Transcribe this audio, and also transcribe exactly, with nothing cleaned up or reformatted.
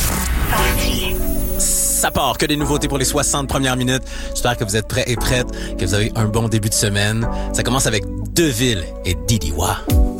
Ça part, que des nouveautés pour les soixante premières minutes. J'espère que vous êtes prêts et prêtes, que vous avez un bon début de semaine. Ça commence avec Deville et Didiwa.